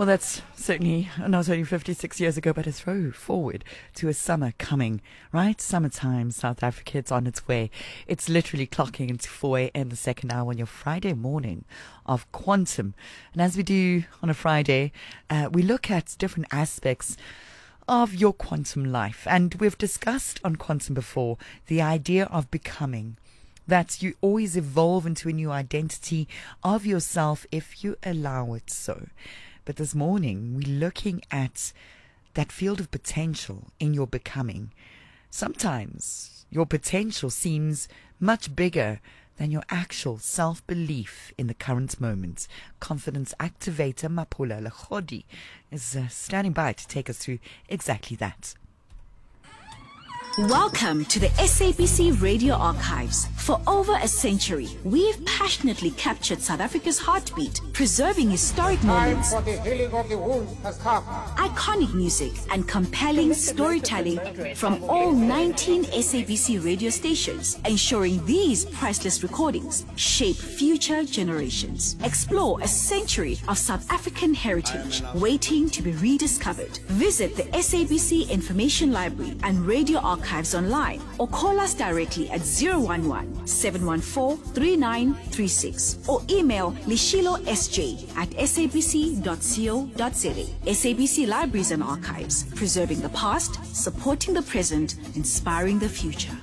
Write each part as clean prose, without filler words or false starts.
Well, that's certainly not only 56 years ago, but a throw forward to a summer coming, right? Summertime, South Africa, it's on its way. It's literally clocking into 4 a.m. the second hour on your Friday morning of Quantum. And as we do on a Friday, we look at different aspects of your quantum life. And we've discussed on Quantum before the idea of becoming. That you always evolve into a new identity of yourself if you allow it so. But this morning, we're looking at that field of potential in your becoming. Sometimes your potential seems much bigger than your actual self-belief in the current moment. Confidence activator Mapula Lekhodi is standing by to take us through exactly that. Welcome to the SABC Radio Archives. For over a century, we've passionately captured South Africa's heartbeat, preserving historic moments, Time for the healing of the wound has come. iconic music, and compelling storytelling from all 19 SABC radio stations, ensuring these priceless recordings shape future generations. Explore a century of South African heritage waiting to be rediscovered. Visit the SABC Information Library and Radio Archives online or call us directly at 011-714-3936 or email lishilosj@sabc.co.za. SABC Libraries and Archives, preserving the past, supporting the present, inspiring the future.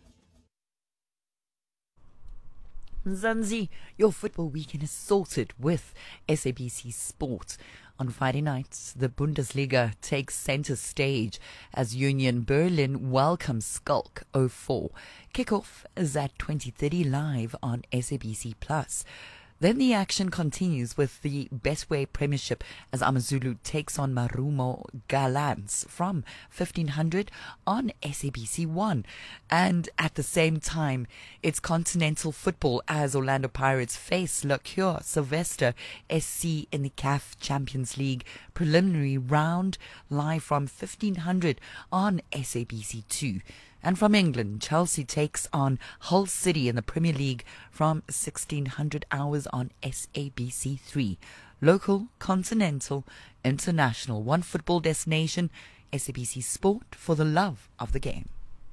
Mzansi, your football weekend is sorted with SABC Sport. On Friday nights, the Bundesliga takes center stage as Union Berlin welcomes Schalke 04. Kickoff is at 20:30 live on SABC Plus. Then the action continues with the Betway Premiership as AmaZulu takes on Marumo Gallants from 1500 on SABC 1. And at the same time, it's continental football as Orlando Pirates face Le Cure Sylvester SC in the CAF Champions League preliminary round live from 1500 on SABC 2. And from England, Chelsea takes on Hull City in the Premier League from 1600 hours on SABC 3. Local, continental, international, one football destination, SABC Sport for the love of the game.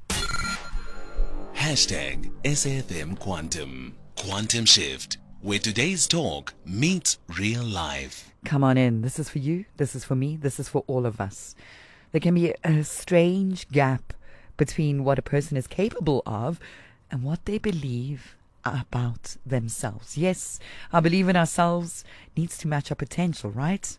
Hashtag SAFM Quantum. Quantum Shift, where today's talk meets real life. Come on in. This is for you. This is for me. This is for all of us. There can be a strange gap between what a person is capable of and what they believe about themselves. Yes, our belief in ourselves needs to match our potential, right?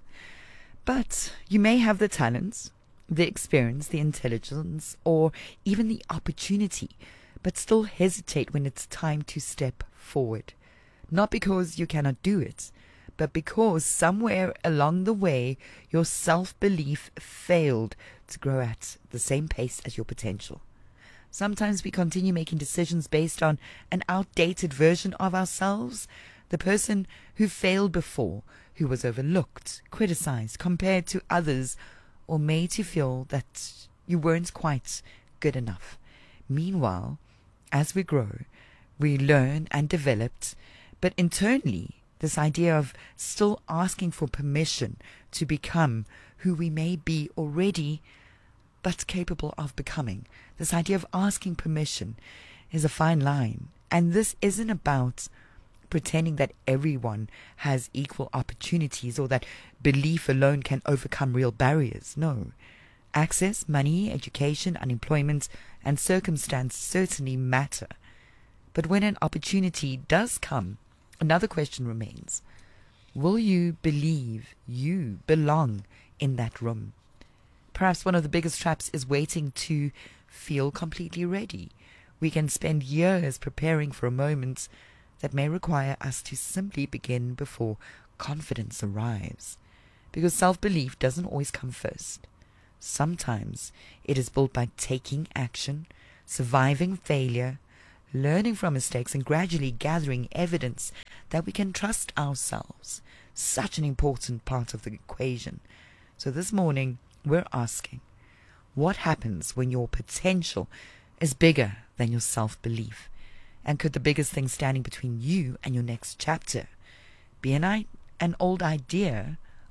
But you may have the talents, the experience, the intelligence, or even the opportunity, but still hesitate when it's time to step forward. Not because you cannot do it, but because somewhere along the way, your self-belief failed to grow at the same pace as your potential. Sometimes we continue making decisions based on an outdated version of ourselves, the person who failed before, who was overlooked, criticized, compared to others, or made to feel that you weren't quite good enough. Meanwhile, as we grow, we learn and develop, but internally, this idea of still asking for permission to become who we may be already, but capable of becoming. This idea of asking permission is a fine line. And this isn't about pretending that everyone has equal opportunities or that belief alone can overcome real barriers. No. Access, money, education, unemployment, and circumstance certainly matter. But when an opportunity does come, another question remains. Will you believe you belong in that room? Perhaps one of the biggest traps is waiting to feel completely ready. We can spend years preparing for a moment that may require us to simply begin before confidence arrives. Because self-belief doesn't always come first. Sometimes it is built by taking action, surviving failure, learning from mistakes, and gradually gathering evidence that we can trust ourselves. Such an important part of the equation. So this morning, we're asking, what happens when your potential is bigger than your self-belief? And could the biggest thing standing between you and your next chapter be an old idea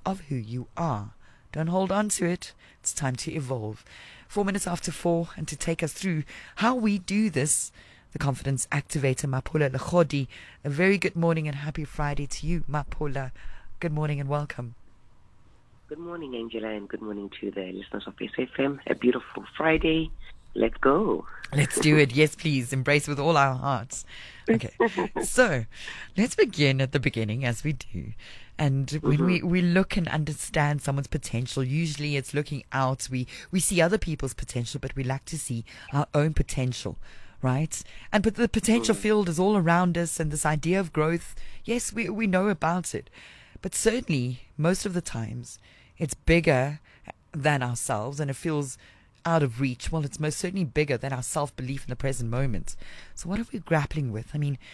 of who you are. Don't hold on to it. It's time to evolve. 4 minutes after 4, and to take us through how we do this, the confidence activator, Mapula Lekhodi. A very good morning and happy Friday to you, Mapula. Good morning and welcome. Good morning, Angela, and good morning to the listeners of SFM. A beautiful Friday. Let's go. Let's do it. Yes, please. Embrace with all our hearts. Okay. So let's begin at the beginning, as we do. And when we look and understand someone's potential, usually it's looking out. We see other people's potential, but we like to see our own potential, right? But the potential field is all around us, and this idea of growth, yes, we know about it. But certainly, most of the times, it's bigger than ourselves, and it feels out of reach. Well, it's most certainly bigger than our self-belief in the present moment. So what are we grappling with? I mean,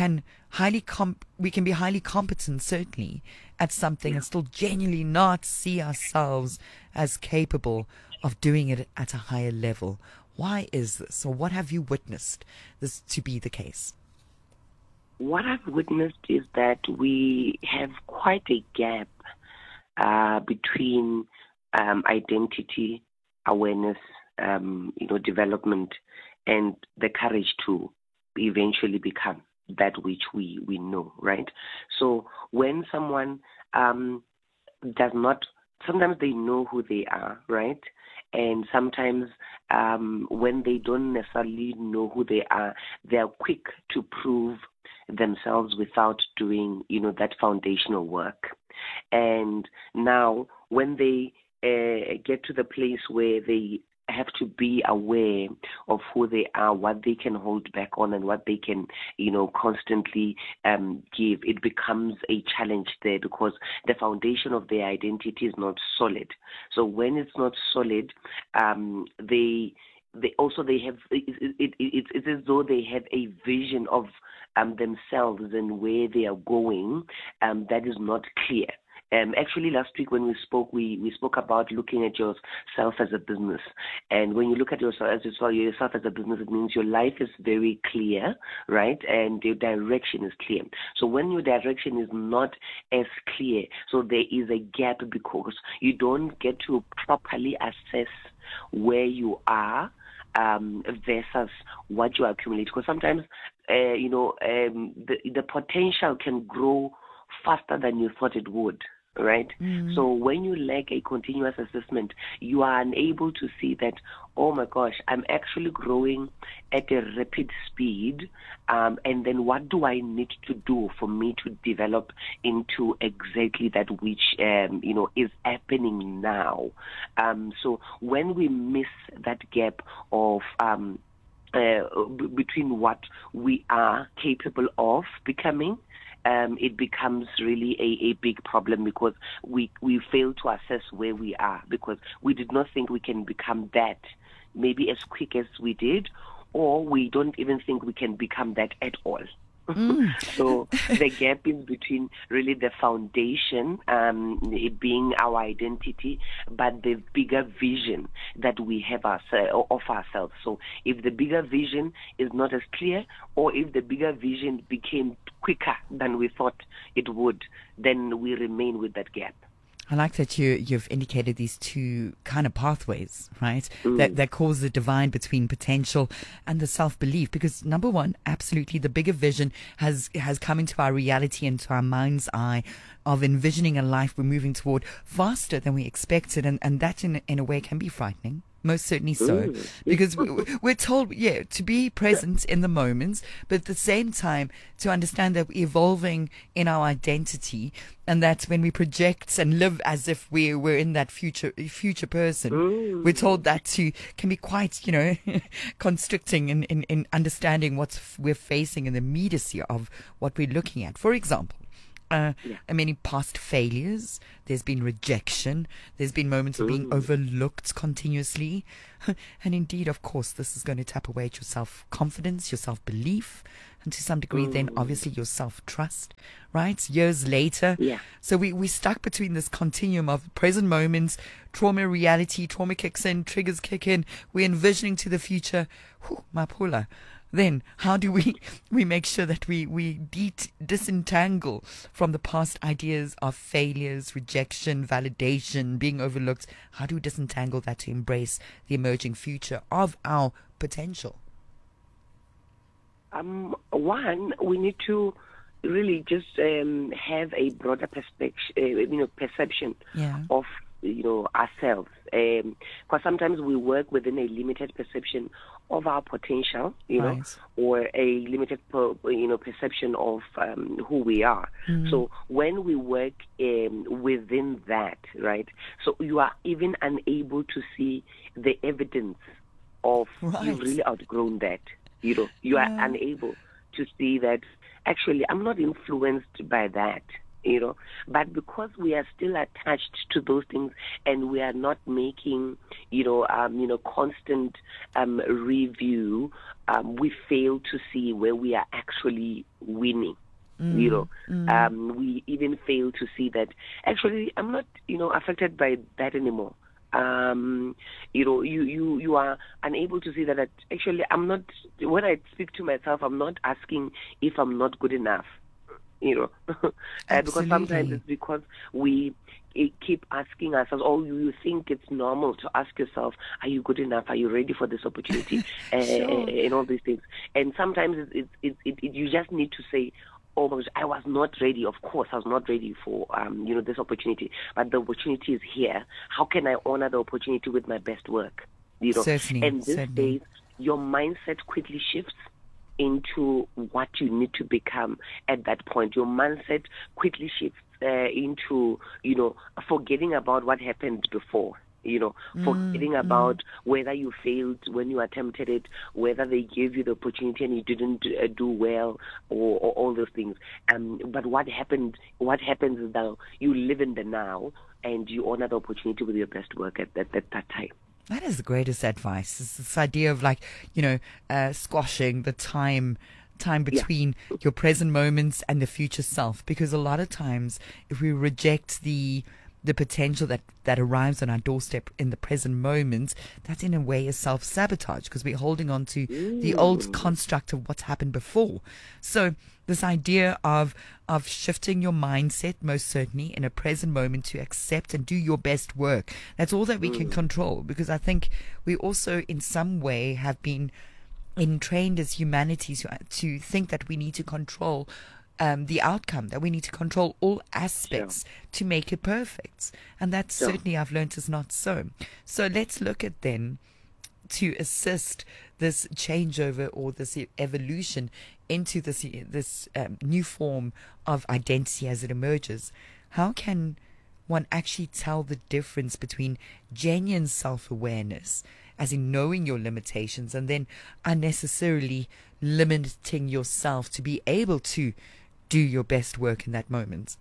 we can be highly competent, certainly, at something and still genuinely not see ourselves as capable of doing it at a higher level. Why is this? Or what have you witnessed this to be the case? What I've witnessed is that we have quite a gap between identity, awareness, development, and the courage to eventually become that which we know, right? So when someone does not, sometimes they know who they are, right? And sometimes when they don't necessarily know who they are quick to prove themselves without doing, that foundational work. And now when they get to the place where they have to be aware of who they are, what they can hold back on, and what they can, constantly give, it becomes a challenge there, because the foundation of their identity is not solid. So when it's not solid, they have it's as though they have a vision of themselves and where they are going that is not clear. Actually, last week when we spoke about looking at yourself as a business. And when you look at yourself as a business, it means your life is very clear, right? And your direction is clear. So when your direction is not as clear, so there is a gap, because you don't get to properly assess where you are versus what you accumulate. Because sometimes, the potential can grow faster than you thought it would, right? So when you lack a continuous assessment, you are unable to see that, oh my gosh, I'm actually growing at a rapid speed, and then what do I need to do for me to develop into exactly that which, is happening now? So when we miss that gap of between what we are capable of becoming, it becomes really a big problem, because we fail to assess where we are, because we did not think we can become that maybe as quick as we did, or we don't even think we can become that at all. So the gap is between really the foundation, it being our identity, but the bigger vision that we have of ourselves. So if the bigger vision is not as clear, or if the bigger vision became quicker than we thought it would, then we remain with that gap. I like that you've indicated these two kind of pathways, right? That cause the divide between potential and the self-belief. Because number one, absolutely, the bigger vision has come into our reality, into our mind's eye, of envisioning a life we're moving toward faster than we expected, and that in a way can be frightening. Most certainly so, because we're told, to be present in the moments, but at the same time to understand that we're evolving in our identity, and that when we project and live as if we're in that future person, we're told that can be quite, constricting in understanding what we're facing in the immediacy of what we're looking at. For example, many past failures, there's been rejection, there's been moments of being overlooked continuously. And indeed, of course, this is going to tap away at your self-confidence, your self-belief, and to some degree then obviously your self-trust, right? Years later. Yeah. So we're stuck between this continuum of present moments, trauma reality, trauma kicks in, triggers kick in, we're envisioning to the future. Mapula. then how do we make sure that we disentangle from the past ideas of failures, rejection, validation, being overlooked? How do we disentangle that to embrace the emerging future of our potential? One, we need to really just have a broader perception of ourselves, because sometimes we work within a limited perception of our potential, or a limited perception of who we are. So when we work within that, right, so you are even unable to see the evidence of you've really outgrown that. You are unable to see that actually I'm not influenced by that. But because we are still attached to those things and we are not making, constant review, we fail to see where we are actually winning. We even fail to see that actually I'm not, affected by that anymore. You are unable to see that actually I'm not, when I speak to myself, I'm not asking if I'm not good enough. Because sometimes it's because we keep asking ourselves, you think it's normal to ask yourself, are you good enough? Are you ready for this opportunity? And all these things. And sometimes you just need to say, oh my gosh, I was not ready. Of course, I was not ready for this opportunity. But the opportunity is here. How can I honor the opportunity with my best work? Certainly, and these days, your mindset quickly shifts into what you need to become at that point. Your mindset quickly shifts into, forgetting about what happened before. Forgetting about whether you failed when you attempted it, whether they gave you the opportunity and you didn't do well, or all those things. But what happens is that you live in the now and you honor the opportunity with your best work at that time. That is the greatest advice. It's this idea of squashing the time between your present moments and the future self. Because a lot of times, if we reject the potential that arrives on our doorstep in the present moment, that's in a way a self-sabotage, because we're holding on to the old construct of what's happened before. So this idea of shifting your mindset, most certainly, in a present moment to accept and do your best work, that's all that we can control. Because I think we also in some way have been entrained as humanity to think that we need to control the outcome, that we need to control all aspects to make it perfect. And that certainly I've learned is not so. So let's look at then, to assist this changeover or this evolution into this new form of identity as it emerges. How can one actually tell the difference between genuine self-awareness, as in knowing your limitations, and then unnecessarily limiting yourself to be able to do your best work in that moment?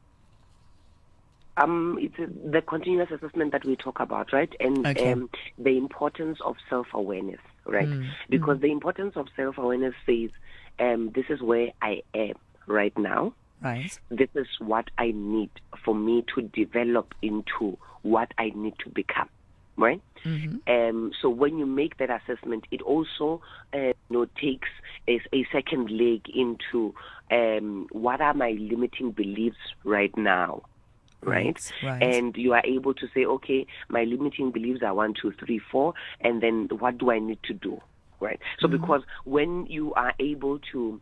It's the continuous assessment that we talk about, right? And the importance of self-awareness, right? Because the importance of self-awareness says, this is where I am right now. Right. This is what I need for me to develop into what I need to become, right? So when you make that assessment, it also takes a second leg into what are my limiting beliefs right now, right? And you are able to say, okay, my limiting beliefs are 1, 2, 3, 4, and then what do I need to do, right? So because when you are able to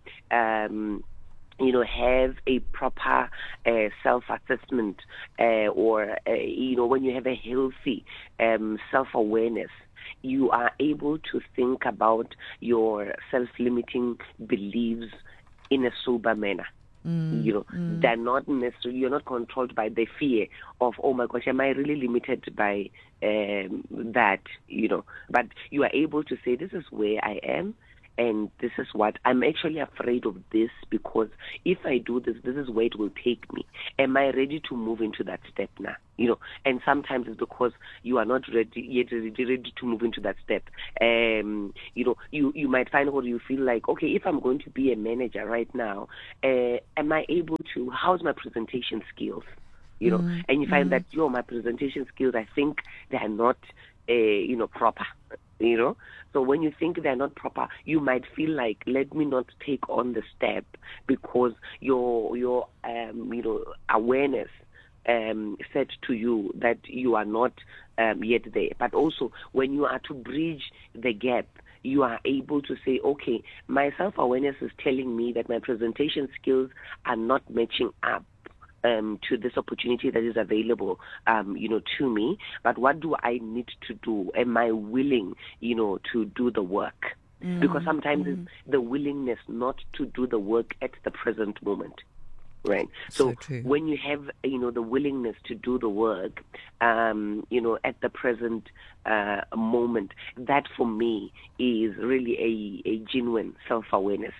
have a proper self-assessment, or when you have a healthy self-awareness, you are able to think about your self-limiting beliefs in a sober manner. They're not necessarily, you're not controlled by the fear of, oh my gosh, am I really limited by that, but you are able to say, this is where I am, and this is what I'm actually afraid of, this, because if I do this, this is where it will take me. Am I ready to move into that step now? And sometimes it's because you are not ready to move into that step. You might find out, you feel like, okay, if I'm going to be a manager right now, am I able to, how's my presentation skills? And you find that, my presentation skills, I think they are not, proper. you know. So when you think they're not proper, you might feel like, let me not take on the step because your awareness said to you that you are not yet there. But also, when you are to bridge the gap, you are able to say, okay, my self-awareness is telling me that my presentation skills are not matching up to this opportunity that is available, to me. But what do I need to do? Am I willing, to do the work? Because sometimes it's the willingness not to do the work at the present moment. Right. So when you have, the willingness to do the work, at the present moment, that for me is really a genuine self-awareness.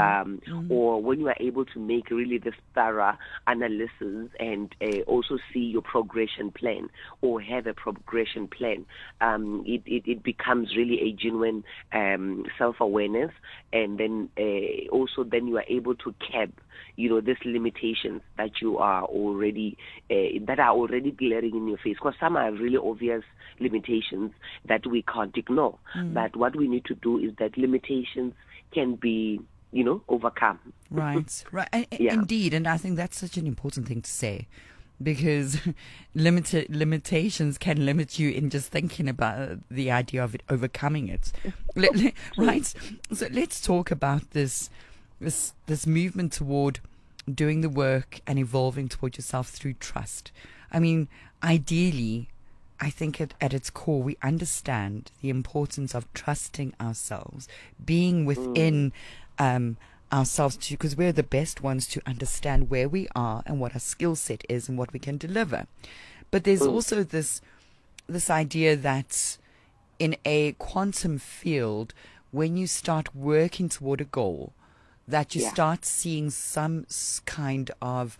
Or when you are able to make really this thorough analysis and also see your progression plan or have a progression plan, it becomes really a genuine self-awareness. And then also then you are able to cap these limitations that you are already that are already glaring in your face, because some are really obvious limitations that we can't ignore. But what we need to do is that limitations can be overcome. Right. Indeed, and I think that's such an important thing to say, because limitations can limit you in just thinking about the idea of it, overcoming it. Right. So let's talk about this movement toward doing the work and evolving toward yourself through trust. I mean, ideally, I think at its core, we understand the importance of trusting ourselves, being within ourselves, because we're the best ones to understand where we are and what our skill set is and what we can deliver. But there's also this idea that in a quantum field, when you start working toward a goal, that you start seeing some kind of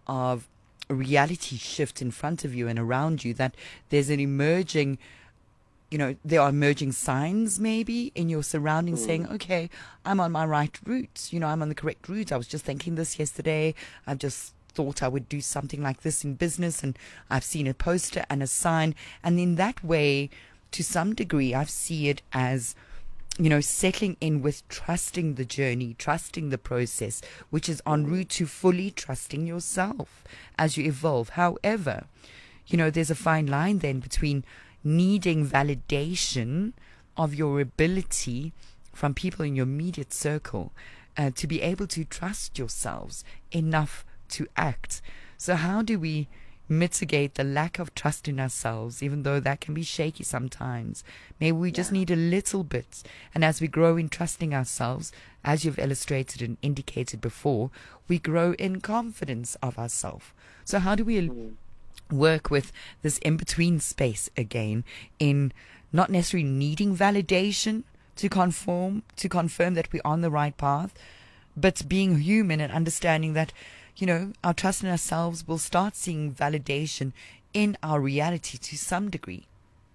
reality shift in front of you and around you, that there's an emerging, there are emerging signs maybe in your surroundings saying, okay, I'm on my right route. I'm on the correct route. I was just thinking this yesterday. I've just thought I would do something like this in business, and I've seen a poster and a sign. And in that way, to some degree, I see it as settling in with trusting the journey, trusting the process, which is en route to fully trusting yourself as you evolve. However, there's a fine line then between needing validation of your ability from people in your immediate circle to be able to trust yourselves enough to act. So how do we mitigate the lack of trust in ourselves, even though that can be shaky sometimes? Maybe we just need a little bit. And as we grow in trusting ourselves, as you've illustrated and indicated before, we grow in confidence of ourselves. So how do we work with this in-between space again, in not necessarily needing validation to confirm that we're on the right path, but being human and understanding that our trust in ourselves will start seeing validation in our reality to some degree?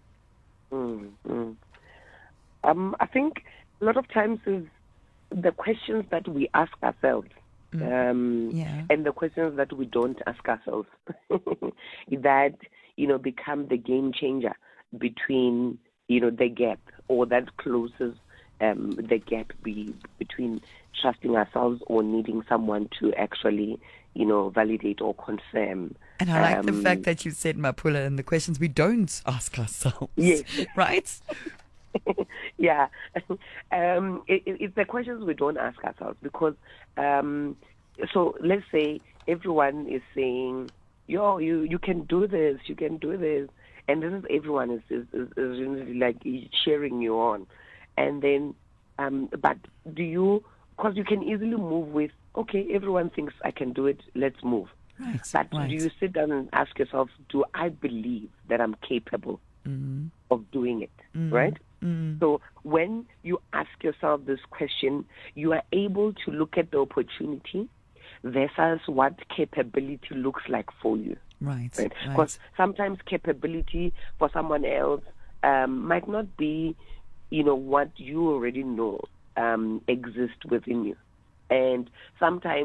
I think a lot of times is the questions that we ask ourselves and the questions that we don't ask ourselves that, become the game changer between, the gap, or that closes the gap between trusting ourselves or needing someone to actually, validate or confirm. And I like the fact that you said, Mapula, and the questions we don't ask ourselves. Yes. Right? Yeah. It's the questions we don't ask ourselves, because, so let's say everyone is saying, you can do this, you can do this. And this is everyone is really like cheering you on. And then, but do you, because you can easily move with, okay, everyone thinks I can do it, let's move. Right. But do you sit down and ask yourself, do I believe that I'm capable of doing it, right? So when you ask yourself this question, you are able to look at the opportunity versus what capability looks like for you. Right. Because sometimes capability for someone else might not be, what you already know exists within you. And sometimes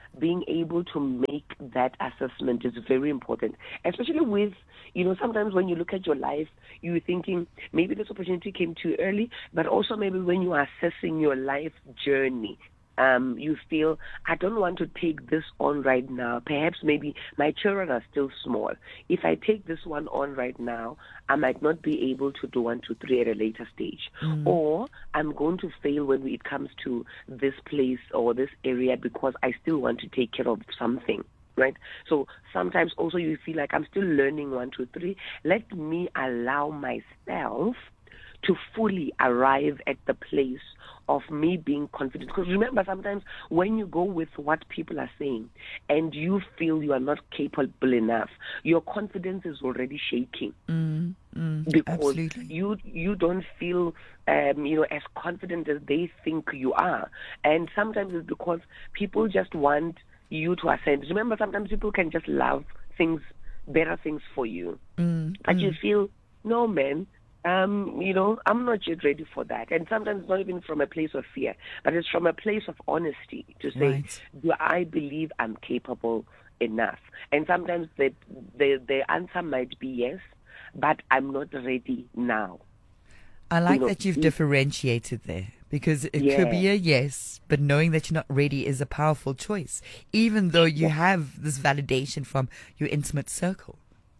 being able to make that assessment is very important, especially with, sometimes when you look at your life, you're thinking maybe this opportunity came too early, but also maybe when you are assessing your life journey, you feel, I don't want to take this on right now. Perhaps maybe my children are still small. If I take this one on right now, I might not be able to do 1, 2, 3 at a later stage. Or I'm going to fail when it comes to this place or this area because I still want to take care of something. Right? So sometimes also you feel like I'm still learning 1, 2, 3. Let me allow myself to fully arrive at the place of me being confident. Because remember, sometimes when you go with what people are saying and you feel you are not capable enough, your confidence is already shaking. Because absolutely. you don't feel as confident as they think you are. And sometimes it's because people just want you to ascend. Remember, sometimes people can just love better things for you. But you feel, no, man, I'm not yet ready for that. And sometimes it's not even from a place of fear, but it's from a place of honesty to say, Right. do I believe I'm capable enough? And sometimes the answer might be yes, but I'm not ready now. I like that you've differentiated there, because it could be a yes, but knowing that you're not ready is a powerful choice, even though you have this validation from your intimate circle.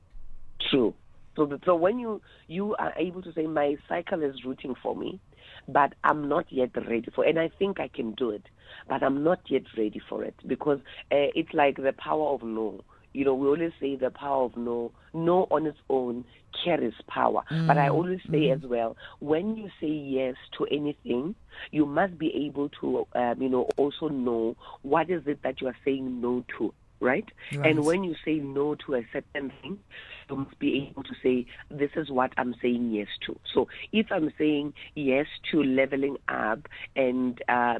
True. So when you are able to say, my cycle is rooting for me, but I'm not yet ready for it, and I think I can do it, but I'm not yet ready for it, because it's like the power of no. We always say the power of no. No on its own carries power. But I always say as well, when you say yes to anything, you must be able to, also know what is it that you are saying no to. Right? And when you say no to a certain thing, you must be able to say, this is what I'm saying yes to. So if I'm saying yes to leveling up and,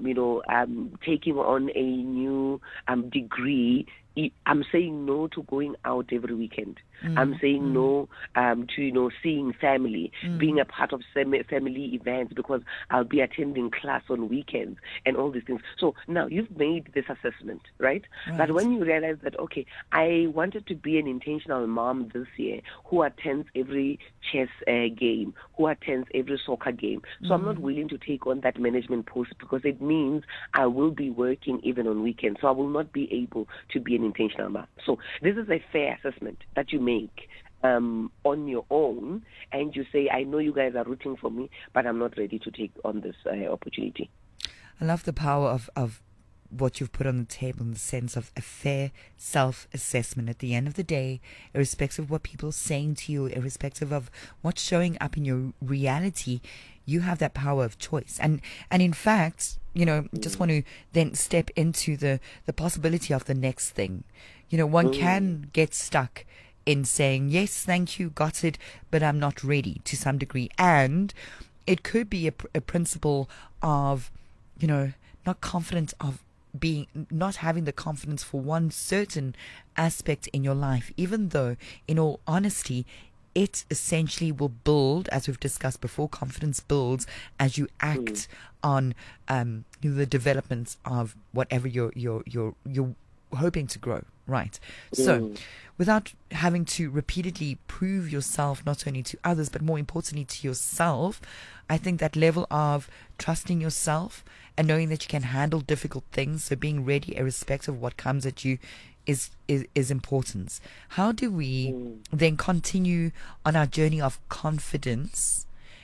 taking on a new degree, I'm saying no to going out every weekend. I'm saying no to, seeing family, being a part of family events because I'll be attending class on weekends and all these things. So now you've made this assessment, right? But when you realize that, okay, I wanted to be an intentional mom this year who attends every chess game, who attends every soccer game. So I'm not willing to take on that management post because it means I will be working even on weekends. So I will not be able to be an intentional mom. So this is a fair assessment that you make on your own, and you say, I know you guys are rooting for me, but I'm not ready to take on this opportunity. I love the power of what you've put on the table in the sense of a fair self-assessment. At the end of the day, irrespective of what people are saying to you, irrespective of what's showing up in your reality, you have that power of choice. And in fact, just want to then step into the possibility of the next thing. One can get stuck in saying, yes, thank you, got it, but I'm not ready to some degree. And it could be a principle of, not confident of not having the confidence for one certain aspect in your life, even though, in all honesty, it essentially will build, as we've discussed before. Confidence builds as you act on the developments of whatever you're hoping to grow, right? So without having to repeatedly prove yourself not only to others but more importantly to yourself, I think that level of trusting yourself and knowing that you can handle difficult things, so being ready irrespective of what comes at you, is important. How do we then continue on our journey of confidence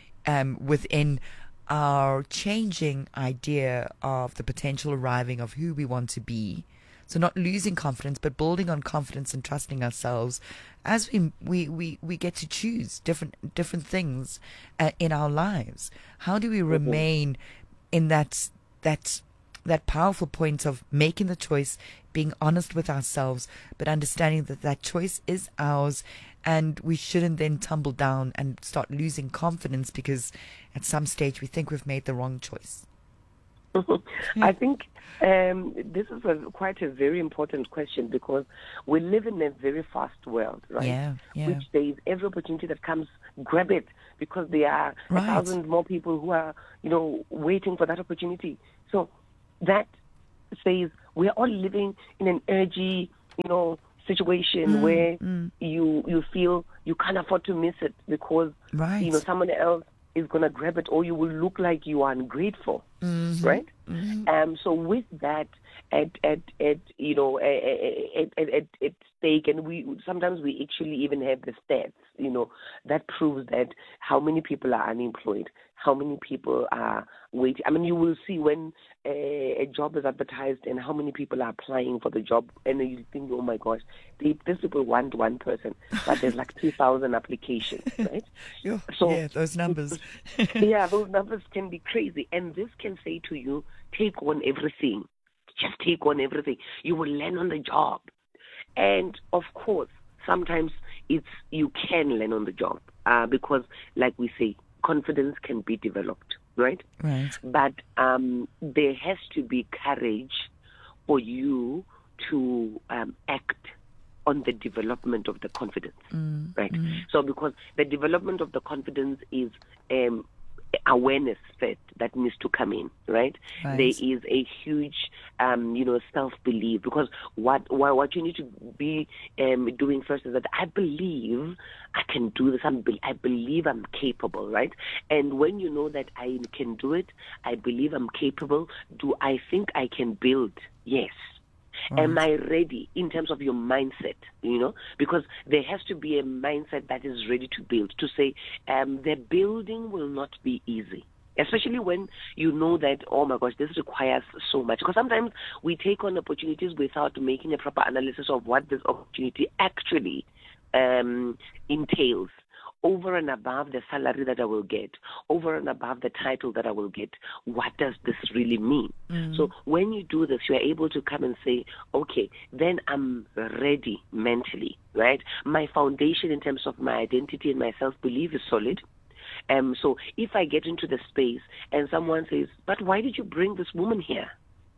within our changing idea of the potential arriving of who we want to be? So not losing confidence, but building on confidence and trusting ourselves as we get to choose different things in our lives. How do we remain in that powerful point of making the choice, being honest with ourselves, but understanding that choice is ours, and we shouldn't then tumble down and start losing confidence because at some stage we think we've made the wrong choice? I think this is quite a very important question, because we live in a very fast world, right? Yeah. Which there is every opportunity that comes, grab it, because there are 1,000 more people who are, waiting for that opportunity. So that says we're all living in an urgy, situation where you feel you can't afford to miss it because someone else is going to grab it, or you will look like you are ungrateful, right? So with that at stake, and sometimes we actually even have the stats, that proves that how many people are unemployed, how many people are waiting. I mean, you will see when a job is advertised and how many people are applying for the job, and you think, oh my gosh, these people want one person, but there's like 2,000 applications, right? Those numbers. Those numbers can be crazy, and this can say to you, take on everything. Just take on everything. You will learn on the job. And of course, sometimes you can learn on the job because, like we say, confidence can be developed, right? Right. But there has to be courage for you to act on the development of the confidence, right? So because the development of the confidence is awareness first that needs to come in, right? There is a huge, self-belief, because what you need to be doing first is that I believe I can do this. I believe I'm capable, right? And when you know that I can do it, I believe I'm capable. Do I think I can build? Yes. Am I ready in terms of your mindset, because there has to be a mindset that is ready to build, to say the building will not be easy, especially when you know that, oh my gosh, this requires so much. Because sometimes we take on opportunities without making a proper analysis of what this opportunity actually entails. Over and above the salary that I will get, over and above the title that I will get, what does this really mean? So when you do this, you are able to come and say, okay, then I'm ready mentally, right? My foundation in terms of my identity and my self-belief is solid. So if I get into the space and someone says, but why did you bring this woman here?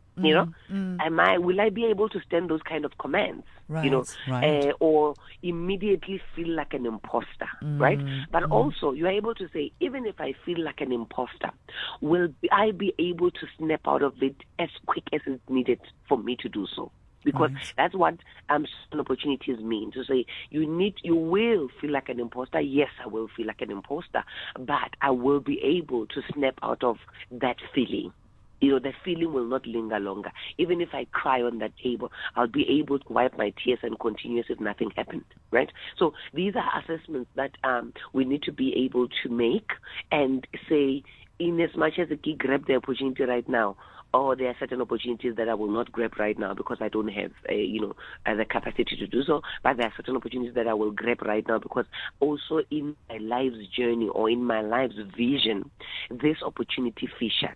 Will I be able to stand those kind of commands? Right. Or immediately feel like an imposter, right? But also, you are able to say, even if I feel like an imposter, will I be able to snap out of it as quick as it's needed for me to do so? Because that's what opportunities mean. To say you will feel like an imposter. Yes, I will feel like an imposter, but I will be able to snap out of that feeling. The feeling will not linger longer. Even if I cry on that table, I'll be able to wipe my tears and continue as if nothing happened, right? So these are assessments that we need to be able to make and say, in as much as I grab the opportunity right now, or there are certain opportunities that I will not grab right now because I don't have, the capacity to do so. But there are certain opportunities that I will grab right now because also in my life's journey or in my life's vision, this opportunity featured,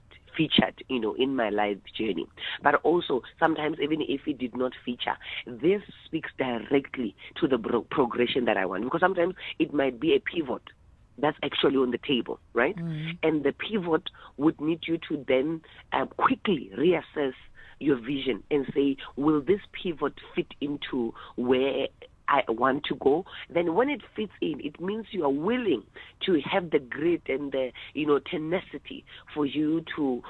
in my life journey. But also, sometimes even if it did not feature, this speaks directly to the progression that I want. Because sometimes it might be a pivot that's actually on the table, right? And the pivot would need you to then quickly reassess your vision and say, will this pivot fit into where I want to go? Then when it fits in, it means you are willing to have the grit and the tenacity for you to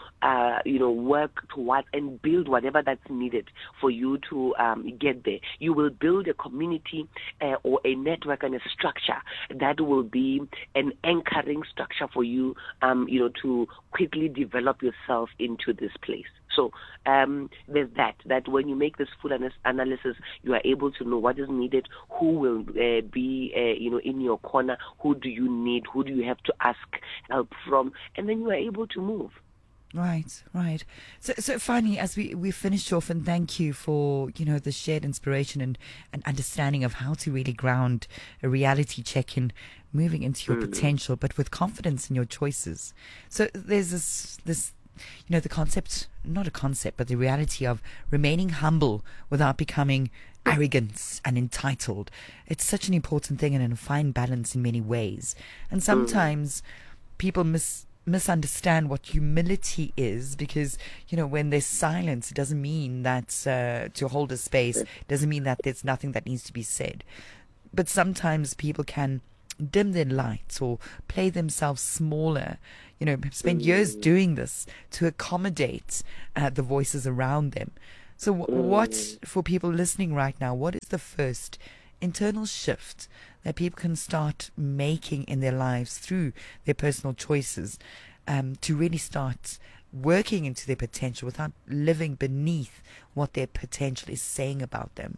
work towards and build whatever that's needed for you to get there. You will build a community or a network and a structure that will be an anchoring structure for you to quickly develop yourself into this place. So there's that when you make this full analysis, you are able to know what is needed, who will be in your corner, who do you need, who do you have to ask help from, and then you are able to move. Right. So finally, as we finished off, and thank you for the shared inspiration and understanding of how to really ground a reality check in moving into your potential, but with confidence in your choices. So there's this the concept, not a concept, but the reality of remaining humble without becoming arrogant and entitled. It's such an important thing and a fine balance in many ways. And sometimes people misunderstand what humility is, because when there's silence, it doesn't mean that to hold a space doesn't mean that there's nothing that needs to be said. But sometimes people can dim their lights or play themselves smaller, spend years doing this to accommodate the voices around them. So what, for people listening right now, what is the first internal shift that people can start making in their lives through their personal choices to really start working into their potential without living beneath what their potential is saying about them?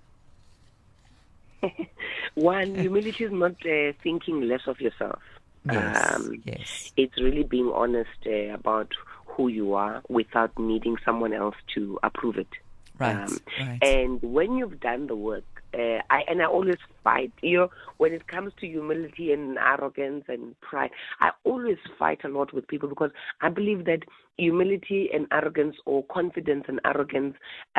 One, humility is not thinking less of yourself. Yes. It's really being honest about who you are without needing someone else to approve it. Right. And when you've done the work, I always fight, when it comes to humility and arrogance and pride, I always fight a lot with people because I believe that humility and arrogance, or confidence and arrogance,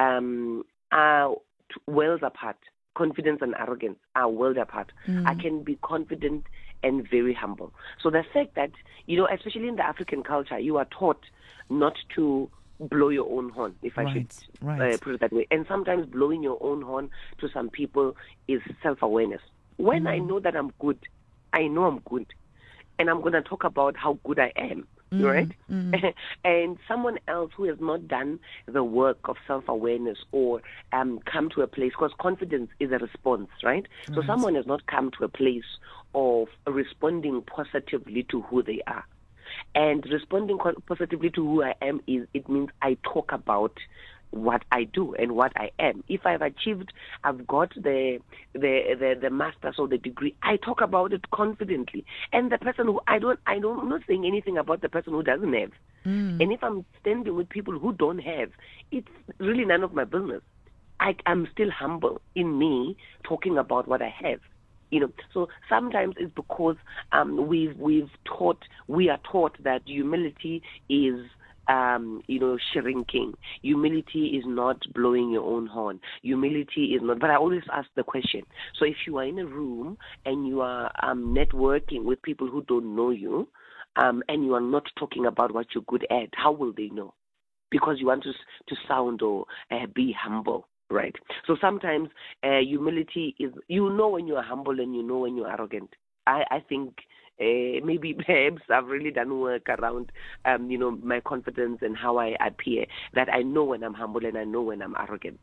are worlds apart. Confidence and arrogance are worlds apart. I can be confident and very humble. So the fact that, especially in the African culture, you are taught not to blow your own horn, if I should put it that way. And sometimes blowing your own horn to some people is self-awareness. When I know that I'm good, I know I'm good. And I'm going to talk about how good I am, right? And someone else who has not done the work of self-awareness or come to a place, because confidence is a response, right? So someone has not come to a place of responding positively to who they are. And responding positively to who I am it means I talk about what I do and what I am. If I've got the master's or the degree, I talk about it confidently. And the person who I'm not saying anything about the person who doesn't have. And if I'm standing with people who don't have, it's really none of my business. I'm still humble in me talking about what I have. So sometimes it's because we are taught that humility is shrinking. Humility is not blowing your own horn. Humility is not. But I always ask the question. So if you are in a room and you are networking with people who don't know you, and you are not talking about what you're good at, how will they know? Because you want to sound or be humble. Right. So sometimes humility is, when you are humble and when you're arrogant. I think maybe perhaps I've really done work around, my confidence and how I appear, that I know when I'm humble and I know when I'm arrogant.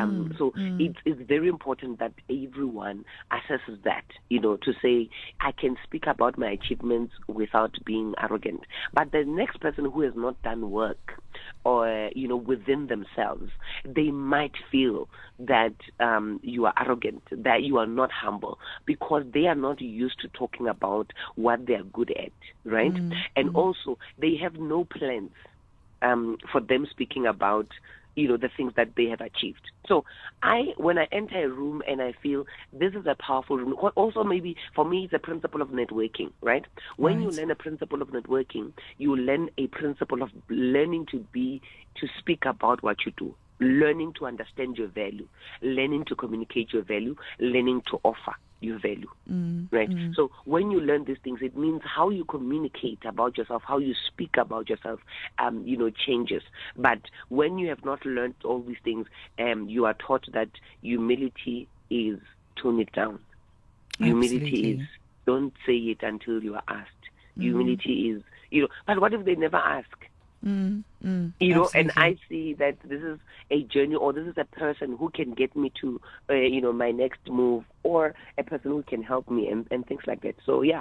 It's very important that everyone assesses that, to say, I can speak about my achievements without being arrogant. But the next person who has not done work, or, within themselves, they might feel that you are arrogant, that you are not humble, because they are not used to talking about what they are good at, right? And also, they have no plans for them speaking about, the things that they have achieved. So when I enter a room and I feel this is a powerful room, also maybe for me it's a principle of networking, right? When you learn a principle of networking, you learn a principle of learning to speak about what you do, learning to understand your value, learning to communicate your value, learning to offer your value, right? So when you learn these things, it means how you communicate about yourself, how you speak about yourself, changes. But when you have not learned all these things, you are taught that humility is tone it down. Humility is don't say it until you are asked. Humility is, but what if they never ask? And I see that this is a journey, or this is a person who can get me to, my next move, or a person who can help me and things like that. So, yeah.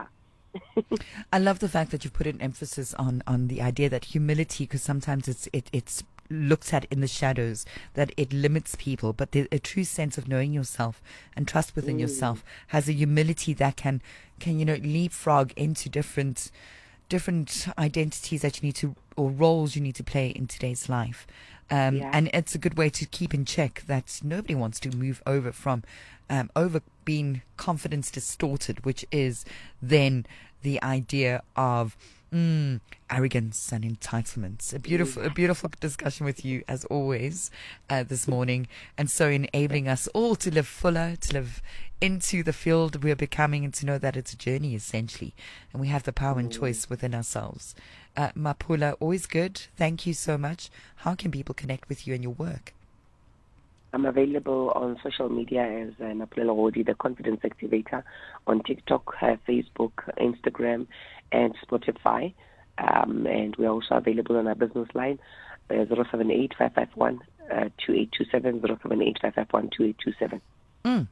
I love the fact that you put an emphasis on the idea that humility, because sometimes it's looked at in the shadows, that it limits people, but a true sense of knowing yourself and trust within yourself has a humility that can leapfrog into different identities that you need to, or roles you need to play in today's life. And it's a good way to keep in check that nobody wants to move over from over being confidence distorted, which is then the idea of arrogance and entitlements. A beautiful discussion with you as always this morning, and so enabling us all to live fuller, to live into the field we're becoming, and to know that it's a journey essentially, and we have the power and choice within ourselves. Mapula, always good. Thank you so much. How can people connect with you and your work? I'm available on social media as Mapula Lawodi, the Confidence Activator, on TikTok, Facebook, Instagram, and Spotify. And we're also available on our business line, 078-551 2827 078 551 2827.